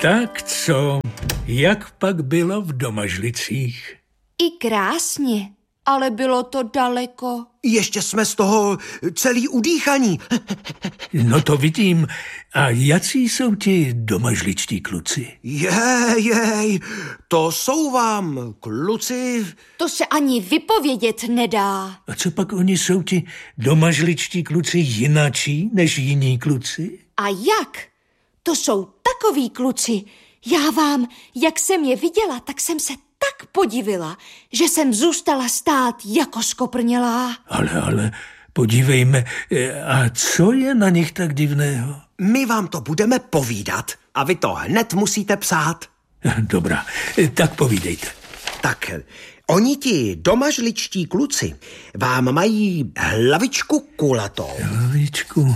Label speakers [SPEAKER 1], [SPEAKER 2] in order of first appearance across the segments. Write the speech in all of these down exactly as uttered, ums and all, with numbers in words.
[SPEAKER 1] Tak co, jak pak bylo v Domažlicích?
[SPEAKER 2] I krásně, ale bylo to daleko.
[SPEAKER 3] Ještě jsme z toho celý udýchaní.
[SPEAKER 1] No to vidím. A jací jsou ti domažličtí kluci?
[SPEAKER 3] Jej, jej, to jsou vám kluci...
[SPEAKER 2] To se ani vypovědět nedá.
[SPEAKER 1] A co pak oni jsou ti domažličtí kluci jinačí než jiní kluci?
[SPEAKER 2] A jak? To jsou takoví kluci. Já vám, jak jsem je viděla, tak jsem se tak podivila, že jsem zůstala stát jako skoprnělá.
[SPEAKER 1] Ale, ale, podívejme, a co je na nich tak divného?
[SPEAKER 3] My vám to budeme povídat a vy to hned musíte psát.
[SPEAKER 1] Dobrá, tak povídejte.
[SPEAKER 3] Tak, oni ti domažličtí kluci vám mají hlavičku kulatou.
[SPEAKER 1] Hlavičku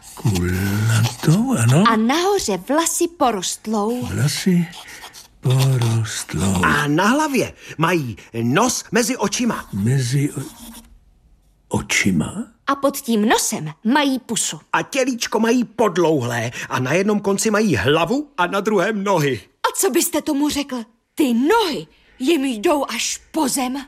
[SPEAKER 1] kulatou, ano.
[SPEAKER 2] A nahoře vlasy porostlou.
[SPEAKER 1] Vlasy porostlou.
[SPEAKER 3] A na hlavě mají nos mezi očima.
[SPEAKER 1] Mezi o... očima?
[SPEAKER 2] A pod tím nosem mají pusu.
[SPEAKER 3] A tělíčko mají podlouhlé a na jednom konci mají hlavu a na druhém nohy.
[SPEAKER 2] A co byste tomu řekl? Ty nohy jim jdou až po zem.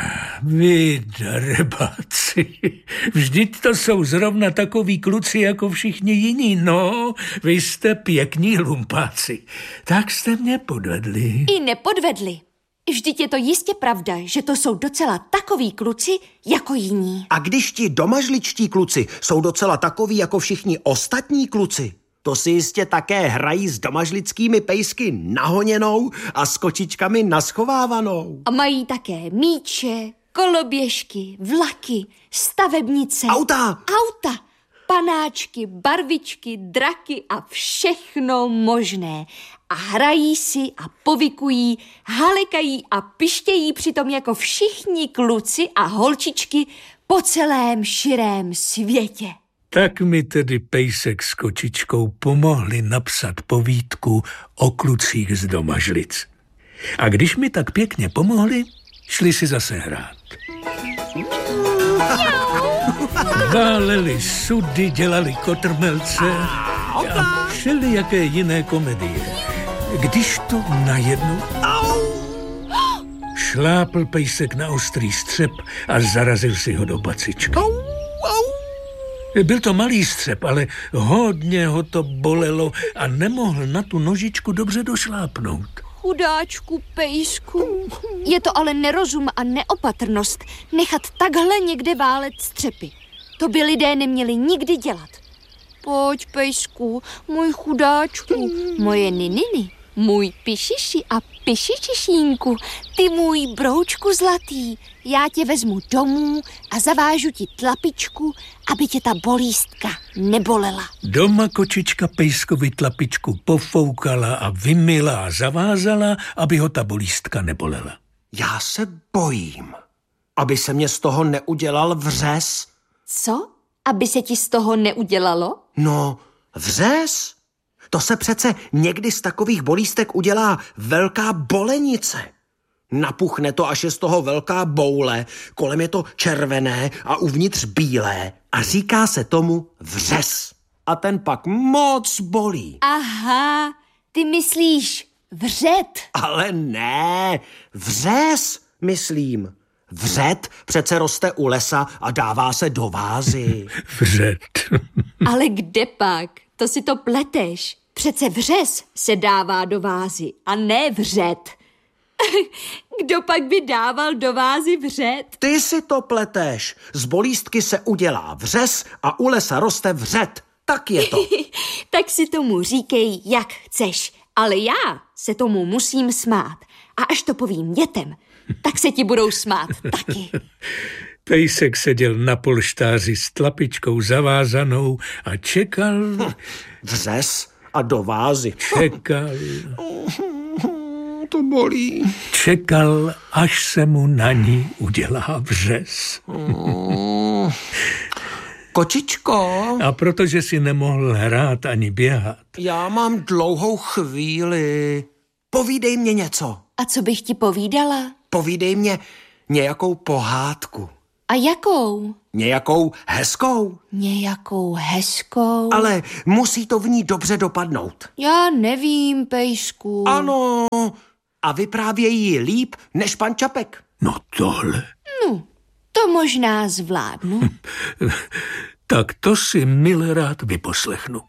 [SPEAKER 1] Vy darebáci, vždyť to jsou zrovna takoví kluci jako všichni jiní. No, vy jste pěkní lumpáci. Tak jste mě podvedli.
[SPEAKER 2] I nepodvedli. Vždyť je to jistě pravda, že to jsou docela takoví kluci jako jiní.
[SPEAKER 3] A když ti domažličtí kluci jsou docela takoví jako všichni ostatní kluci, to si jistě také hrají s domažlickými pejsky nahoněnou a s kočičkami naschovávanou.
[SPEAKER 2] A mají také míče, koloběžky, vlaky, stavebnice,
[SPEAKER 3] Auta!
[SPEAKER 2] auta, panáčky, barvičky, draky a všechno možné. A hrají si a povykují, halekají a pištějí přitom jako všichni kluci a holčičky po celém širém světě.
[SPEAKER 1] Tak mi tedy pejsek s kočičkou pomohli napsat povídku o klucích z Domažlic. A když mi tak pěkně pomohli, šli si zase hrát. Váleli sudy, dělali kotrmelce a všelijaké jiné komedie. Když tu najednou šlápl pejsek na ostrý střep a zarazil si ho do bacičky. Byl to malý střep, ale hodně ho to bolelo a nemohl na tu nožičku dobře došlápnout.
[SPEAKER 2] Chudáčku pejsku. Je to ale nerozum a neopatrnost nechat takhle někde válet střepy. To by lidé neměli nikdy dělat. Pojď, pejsku, můj chudáčku, moje nininy, můj pišiši a pišičišínku, ty můj broučku zlatý. Já tě vezmu domů a zavážu ti tlapičku, aby tě ta bolístka nebolela.
[SPEAKER 1] Doma kočička pejskovi tlapičku pofoukala a vymyla a zavázala, aby ho ta bolístka nebolela.
[SPEAKER 3] Já se bojím, aby se mě z toho neudělal vřes.
[SPEAKER 2] Co? Aby se ti z toho neudělalo?
[SPEAKER 3] No, vřes? To se přece někdy z takových bolístek udělá velká bolenice. Napuchne to, až je z toho velká boule, kolem je to červené a uvnitř bílé a říká se tomu vřes. A ten pak moc bolí.
[SPEAKER 2] Aha, ty myslíš vřet.
[SPEAKER 3] Ale ne, vřes, myslím. Vřet přece roste u lesa a dává se do vázy.
[SPEAKER 1] Vřet.
[SPEAKER 2] Ale kde pak? To si to pleteš. Přece vřes se dává do vázy a ne vřet. Kdo pak by dával do vázy vřet?
[SPEAKER 3] Ty si to pleteš. Z bolístky se udělá vřes a u lesa roste vřet. Tak je to.
[SPEAKER 2] Tak si tomu říkej, jak chceš. Ale já se tomu musím smát. A až to povím dětem, tak se ti budou smát taky.
[SPEAKER 1] Pejsek seděl na polštáři s tlapičkou zavázanou a čekal...
[SPEAKER 3] Vřes a do vázy.
[SPEAKER 1] Čekal...
[SPEAKER 3] To bolí.
[SPEAKER 1] Čekal, až se mu na ní udělá vřes.
[SPEAKER 3] Kočičko.
[SPEAKER 1] A protože si nemohl hrát ani běhat.
[SPEAKER 3] Já mám dlouhou chvíli. Povídej mě něco.
[SPEAKER 2] A co bych ti povídala?
[SPEAKER 3] Povídej mě nějakou pohádku.
[SPEAKER 2] A jakou?
[SPEAKER 3] Nějakou hezkou.
[SPEAKER 2] Nějakou hezkou?
[SPEAKER 3] Ale musí to v ní dobře dopadnout.
[SPEAKER 2] Já nevím, Pejsku.
[SPEAKER 3] Ano, a vyprávějí ji líp než pan Čapek.
[SPEAKER 1] No tohle.
[SPEAKER 2] No, to možná zvládnu.
[SPEAKER 1] Tak to si mile rád vyposlechnu.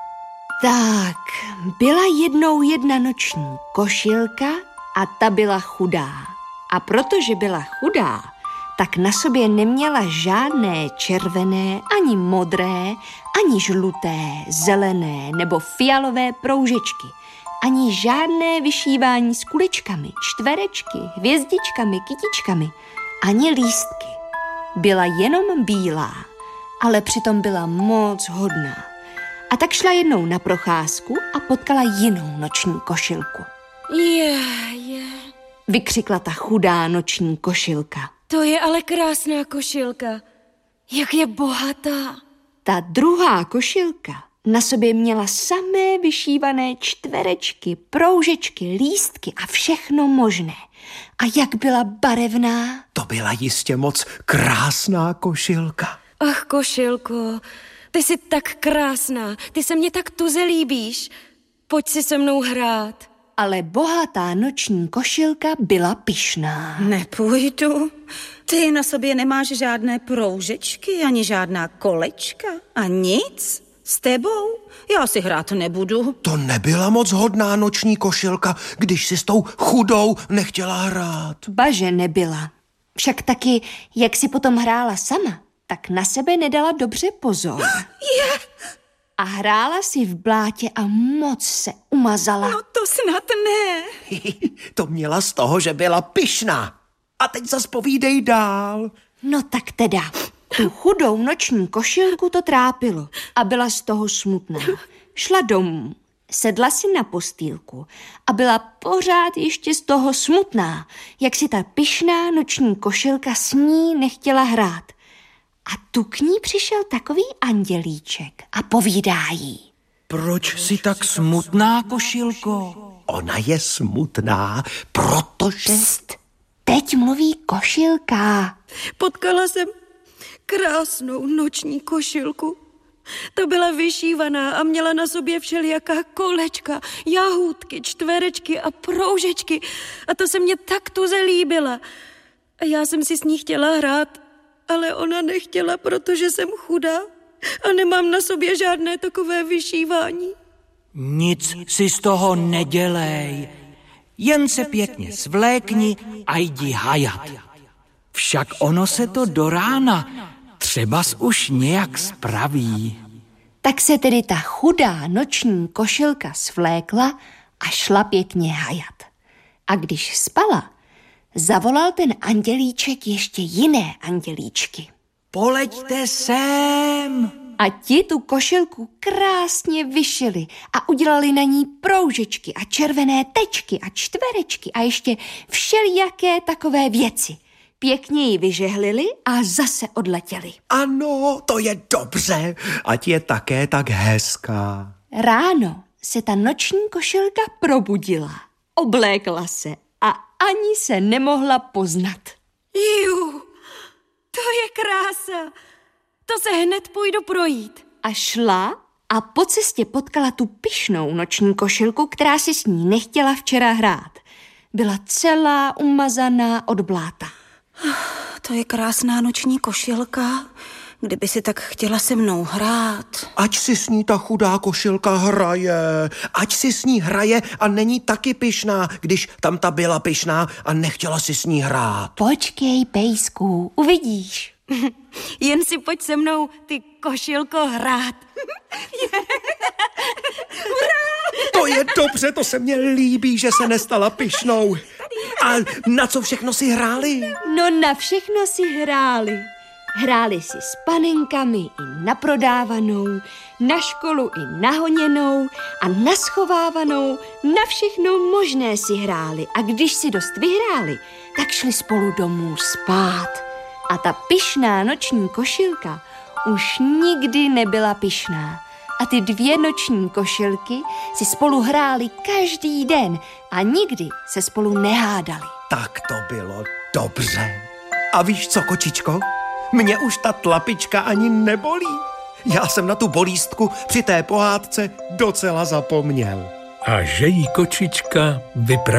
[SPEAKER 2] Tak, byla jednou jedna noční košilka a ta byla chudá. A protože byla chudá, tak na sobě neměla žádné červené, ani modré, ani žluté, zelené nebo fialové proužečky, ani žádné vyšívání s kuličkami, čtverečky, hvězdičkami, kytičkami, ani lístky. Byla jenom bílá, ale přitom byla moc hodná. A tak šla jednou na procházku a potkala jinou noční košilku.
[SPEAKER 4] Je, je.
[SPEAKER 2] Vykřikla ta chudá noční košilka.
[SPEAKER 4] To je ale krásná košilka. Jak je bohatá.
[SPEAKER 2] Ta druhá košilka na sobě měla samé vyšívané čtverečky, proužečky, lístky a všechno možné. A jak byla barevná.
[SPEAKER 3] To byla jistě moc krásná košilka.
[SPEAKER 4] Ach, košilko, ty jsi tak krásná, ty se mně tak tuze líbíš. Pojď si se mnou hrát.
[SPEAKER 2] Ale bohatá noční košilka byla pyšná.
[SPEAKER 5] Nepůjdu. Ty na sobě nemáš žádné proužečky, ani žádná kolečka a nic. S tebou? Já si hrát nebudu.
[SPEAKER 3] To nebyla moc hodná noční košilka, když si s tou chudou nechtěla hrát.
[SPEAKER 2] Baže nebyla. Však taky, jak si potom hrála sama, tak na sebe nedala dobře pozor.
[SPEAKER 5] Je!
[SPEAKER 2] A hrála si v blátě a moc se umazala.
[SPEAKER 5] No to snad ne.
[SPEAKER 3] To měla z toho, že byla pyšná. A teď zas povídej dál.
[SPEAKER 2] No tak teda, tu chudou noční košilku to trápilo a byla z toho smutná. Šla domů, sedla si na postýlku a byla pořád ještě z toho smutná, jak si ta pyšná noční košilka s ní nechtěla hrát. A tu k ní přišel takový andělíček a povídá jí.
[SPEAKER 6] Proč jsi tak smutná, košilko?
[SPEAKER 3] Ona je smutná, protože...
[SPEAKER 2] Pst, teď mluví košilka.
[SPEAKER 4] Potkala jsem krásnou noční košilku. Ta byla vyšívaná a měla na sobě všelijaká kolečka, jahůdky, čtverečky a proužečky. A to se mně tak tuze líbila. A já jsem si s ní chtěla hrát, ale ona nechtěla, protože jsem chudá a nemám na sobě žádné takové vyšívání.
[SPEAKER 6] Nic si z toho nedělej. Jen se pěkně svlékni a jdi hajat. Však ono se to do rána třebas už nějak spraví.
[SPEAKER 2] Tak se tedy ta chudá noční košilka svlékla a šla pěkně hajat. A když spala, zavolal ten andělíček ještě jiné andělíčky.
[SPEAKER 6] Poleďte sem!
[SPEAKER 2] A ti tu košilku krásně vyšili a udělali na ní proužečky a červené tečky a čtverečky a ještě všelijaké takové věci. Pěkně ji vyžehlili a zase odletěli.
[SPEAKER 3] Ano, to je dobře, ať je také tak hezká.
[SPEAKER 2] Ráno se ta noční košilka probudila, oblékla se a ani se nemohla poznat.
[SPEAKER 4] Jú, to je krása. To se hned půjdu projít.
[SPEAKER 2] A šla a po cestě potkala tu pyšnou noční košilku, která si s ní nechtěla včera hrát. Byla celá umazaná od bláta.
[SPEAKER 5] To je krásná noční košilka. Kdyby si tak chtěla se mnou hrát.
[SPEAKER 3] Ať si s ní ta chudá košilka hraje, ať si s ní hraje a není taky pyšná, když tam ta byla pyšná a nechtěla si s ní hrát.
[SPEAKER 2] Počkej, Pejsku, uvidíš.
[SPEAKER 4] Jen si pojď se mnou, ty košilko, hrát.
[SPEAKER 3] To je dobře, to se mně líbí, že se nestala pyšnou. A na co všechno si hráli?
[SPEAKER 2] No na všechno si hráli. Hráli si s panenkami i na prodávanou, na školu i na honěnou a na schovávanou, na všechno možné si hráli. A když si dost vyhráli, tak šli spolu domů spát. A ta pyšná noční košilka už nikdy nebyla pyšná. A ty dvě noční košilky si spolu hráli každý den a nikdy se spolu nehádali.
[SPEAKER 3] Tak to bylo dobře. A víš co, kočičko? Mě už ta tlapička ani nebolí. Já jsem na tu bolístku při té pohádce docela zapomněl.
[SPEAKER 1] A že jí kočička vyprávěla.